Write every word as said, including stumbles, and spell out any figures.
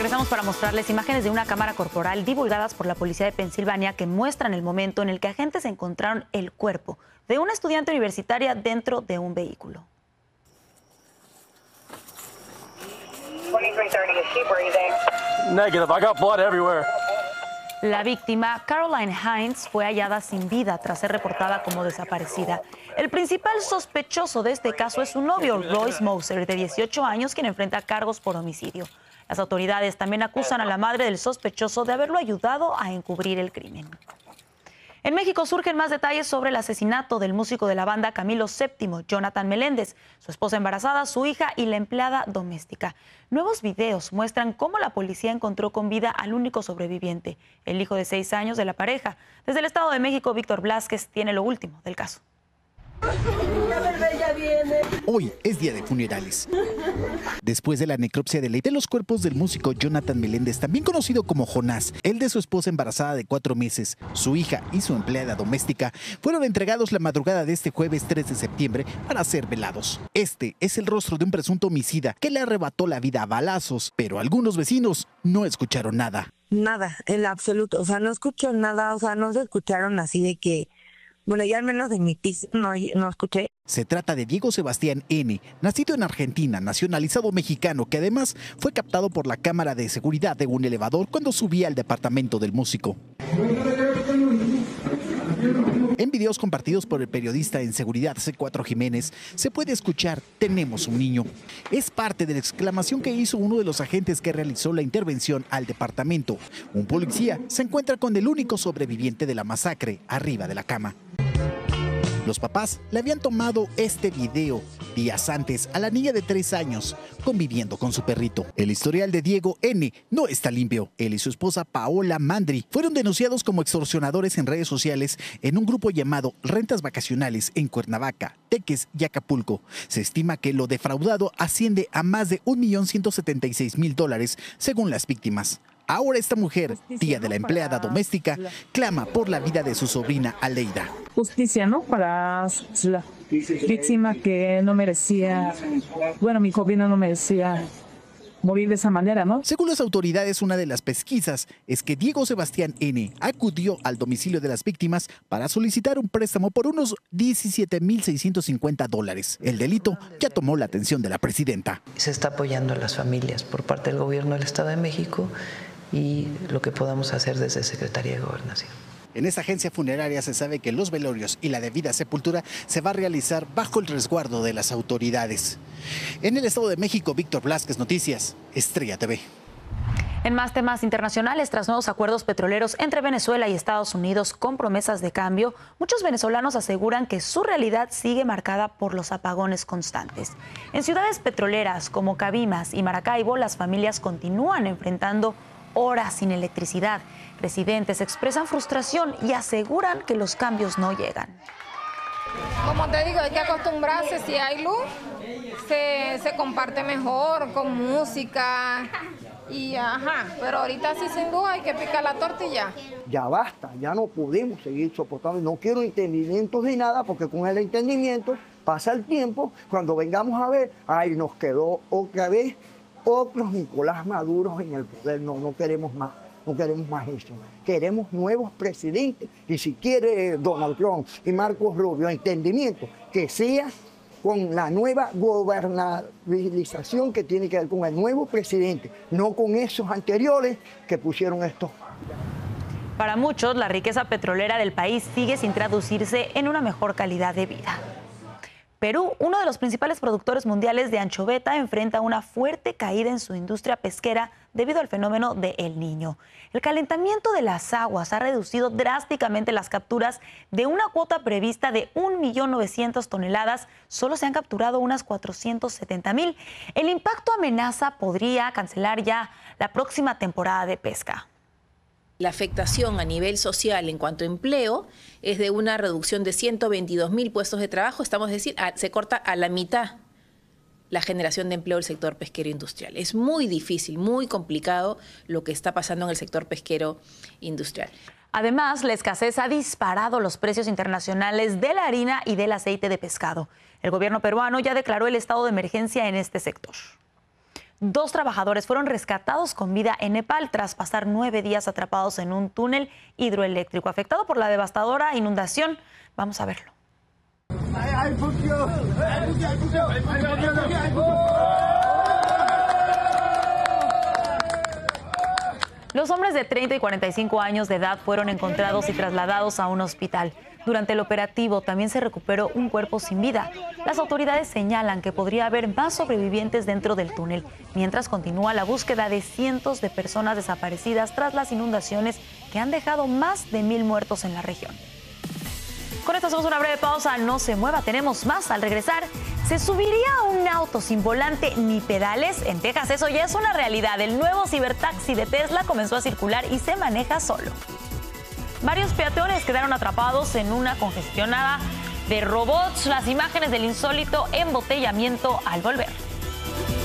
Regresamos para mostrarles imágenes de una cámara corporal divulgadas por la policía de Pensilvania que muestran el momento en el que agentes encontraron el cuerpo de una estudiante universitaria dentro de un vehículo. Negative, I got blood everywhere. La víctima, Caroline Hines, fue hallada sin vida tras ser reportada como desaparecida. El principal sospechoso de este caso es su novio, Royce Moser, de dieciocho años, quien enfrenta cargos por homicidio. Las autoridades también acusan a la madre del sospechoso de haberlo ayudado a encubrir el crimen. En México surgen más detalles sobre el asesinato del músico de la banda Camilo séptimo, Jonathan Meléndez, su esposa embarazada, su hija y la empleada doméstica. Nuevos videos muestran cómo la policía encontró con vida al único sobreviviente, el hijo de seis años de la pareja. Desde el Estado de México, Víctor Blázquez tiene lo último del caso. Hoy es día de funerales. Después de la necropsia de ley de los cuerpos del músico Jonathan Meléndez, también conocido como Jonás, el de su esposa embarazada de cuatro meses, su hija y su empleada doméstica, fueron entregados la madrugada de este jueves tres de septiembre para ser velados. Este es el rostro de un presunto homicida que le arrebató la vida a balazos, pero algunos vecinos no escucharon nada. Nada, en absoluto. O sea, no escucho nada, o sea, no se escucharon así de que... Bueno, yo al menos de mi piso no, no escuché. Se trata de Diego Sebastián N., nacido en Argentina, nacionalizado mexicano, que además fue captado por la cámara de seguridad de un elevador cuando subía al departamento del músico. En videos compartidos por el periodista en seguridad C cuatro Jiménez, se puede escuchar "tenemos un niño". Es parte de la exclamación que hizo uno de los agentes que realizó la intervención al departamento. Un policía se encuentra con el único sobreviviente de la masacre arriba de la cama. Los papás le habían tomado este video días antes a la niña de tres años conviviendo con su perrito. El historial de Diego N. no está limpio. Él y su esposa Paola Mandri fueron denunciados como extorsionadores en redes sociales en un grupo llamado Rentas Vacacionales en Cuernavaca, Teques y Acapulco. Se estima que lo defraudado asciende a más de un millón ciento setenta y seis mil dólares según las víctimas. Ahora esta mujer, tía de la empleada doméstica, clama por la vida de su sobrina Aleida. Justicia, ¿no? Para la víctima que no merecía, bueno, mi sobrina no merecía morir de esa manera, ¿no? Según las autoridades, una de las pesquisas es que Diego Sebastián N. acudió al domicilio de las víctimas para solicitar un préstamo por unos diecisiete mil seiscientos cincuenta dólares. El delito ya tomó la atención de la presidenta. Se está apoyando a las familias por parte del gobierno del Estado de México y lo que podamos hacer desde Secretaría de Gobernación. En esta agencia funeraria se sabe que los velorios y la debida sepultura se va a realizar bajo el resguardo de las autoridades. En el Estado de México, Víctor Blázquez, Noticias, Estrella T V. En más temas internacionales, tras nuevos acuerdos petroleros entre Venezuela y Estados Unidos con promesas de cambio, muchos venezolanos aseguran que su realidad sigue marcada por los apagones constantes. En ciudades petroleras como Cabimas y Maracaibo, las familias continúan enfrentando horas sin electricidad. Residentes expresan frustración y aseguran que los cambios no llegan. Como te digo, hay que acostumbrarse. Si hay luz, se, se comparte mejor con música y ajá. Pero ahorita sí, sin duda, hay que picar la tortilla. Ya basta, ya no podemos seguir soportando. No quiero entendimientos ni nada, porque con el entendimiento pasa el tiempo. Cuando vengamos a ver, ay, nos quedó otra vez otros Nicolás Maduros en el poder. No, no queremos más, no queremos más eso. Queremos nuevos presidentes. Y si quiere Donald Trump y Marcos Rubio entendimiento, que sea con la nueva gobernabilización que tiene que ver con el nuevo presidente, no con esos anteriores que pusieron estos. Para muchos, la riqueza petrolera del país sigue sin traducirse en una mejor calidad de vida. Perú, uno de los principales productores mundiales de anchoveta, enfrenta una fuerte caída en su industria pesquera debido al fenómeno de El Niño. El calentamiento de las aguas ha reducido drásticamente las capturas. De una cuota prevista de un millón novecientas toneladas, solo se han capturado unas cuatrocientas setenta mil. El impacto amenaza podría cancelar ya la próxima temporada de pesca. La afectación a nivel social en cuanto a empleo es de una reducción de ciento veintidós mil puestos de trabajo, estamos a decir, a, se corta a la mitad la generación de empleo del sector pesquero industrial. Es muy difícil, muy complicado lo que está pasando en el sector pesquero industrial. Además, la escasez ha disparado los precios internacionales de la harina y del aceite de pescado. El gobierno peruano ya declaró el estado de emergencia en este sector. Dos trabajadores fueron rescatados con vida en Nepal tras pasar nueve días atrapados en un túnel hidroeléctrico afectado por la devastadora inundación. Vamos a verlo. Los hombres de treinta y cuarenta y cinco años de edad fueron encontrados y trasladados a un hospital. Durante el operativo también se recuperó un cuerpo sin vida. Las autoridades señalan que podría haber más sobrevivientes dentro del túnel, mientras continúa la búsqueda de cientos de personas desaparecidas tras las inundaciones que han dejado más de mil muertos en la región. Con esto hacemos una breve pausa. No se mueva, tenemos más al regresar. ¿Se subiría a un auto sin volante ni pedales? En Texas eso ya es una realidad. El nuevo cibertaxi de Tesla comenzó a circular y se maneja solo. Varios peatones quedaron atrapados en una congestionada de robots. Las imágenes del insólito embotellamiento al volver.